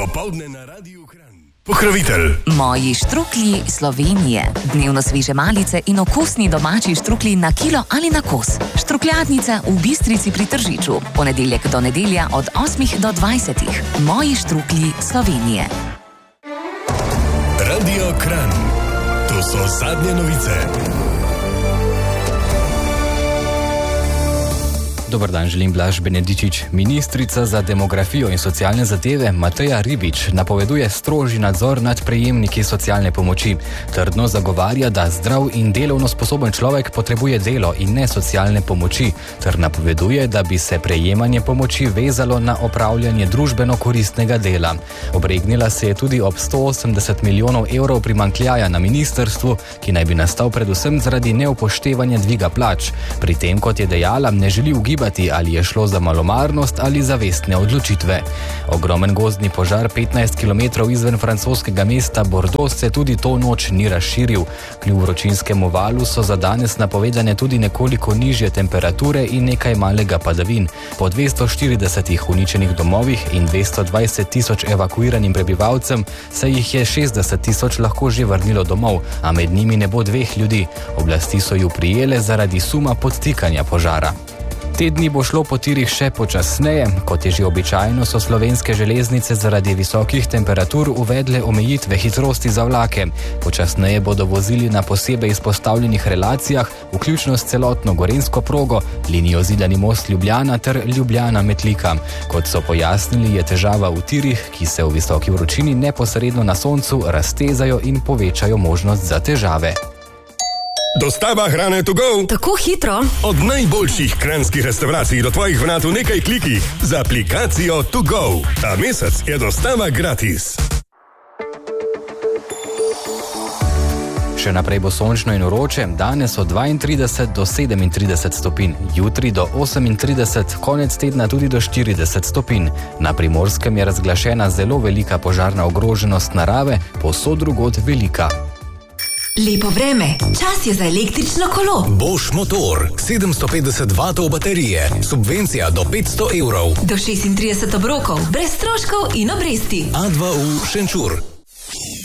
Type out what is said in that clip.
Popoldne na Radiu Kranj. Pokrovitelj. Moji štruklji Slovenije. Dnevno sveže malice in okusni domači štruklji na kilo ali na kos. Štrukljadnica v Bistrici pri Tržiču. Ponedeljek do nedelja od 8 do 20. Moji štruklji Slovenije. Radio Kranj. To so zadnje novice. Dobar dan, želim Blaž Benedičič. Ministrica za demografijo in socialne zadeve Mateja Ribič napoveduje strožji nadzor nad prejemniki socialne pomoči. Trdno zagovarja, da zdrav in delovno sposoben človek potrebuje delo in ne socialne pomoči, ter napoveduje, da bi se prejemanje pomoči vezalo na opravljanje družbeno koristnega dela. Obregnila se je tudi ob 180 milijonov evrov primanjkljaja na ministrstvu, ki naj bi nastal predvsem zaradi neupoštevanja dviga plač. Pri tem, kot je dejala, ne želi ugibati, ali je šlo za malomarnost ali zavestne odločitve. Ogromen gozdni požar 15 km izven francoskega mesta Bordeaux se tudi to noč ni razširil. Kljub vročinskemu valu so za danes napovedane tudi nekoliko nižje temperature in nekaj malega padavin. Po 240 uničenih domovih in 220 tisoč evakuiranim prebivalcem se jih je 60 tisoč lahko že vrnilo domov, a med njimi ne bo 2 ljudi. Oblasti so ju prijele zaradi suma podtikanja požara. Te dni bo šlo po tirih še počasneje. Kot je že običajno, so slovenske železnice zaradi visokih temperatur uvedle omejitve hitrosti za vlake. Počasneje bodo vozili na posebej izpostavljenih relacijah, vključno s celotno gorenjsko progo, linijo Zidani most Ljubljana ter Ljubljana-Metlika. Kot so pojasnili, je težava v tirih, ki se v visoki vročini neposredno na soncu raztezajo in povečajo možnost za težave. Dostava hrane to go. Tako hitro. Od najboljših kranjskih restavracij do tvojih vrat v nekaj klikih z aplikacijo to go. Ta mesec je dostava gratis. Še naprej bo sončno in vroče, danes od 32 do 37 stopinj, jutri do 38, konec tedna tudi do 40 stopinj. Na Primorskem je razglašena zelo velika požarna ogroženost narave, povsod drugod velika. Lepo vreme, čas je za električno kolo. Bosch motor, 750 W baterije, subvencija do 500 evrov. Do 36 obrokov, brez stroškov in obresti. A2U Šenčur.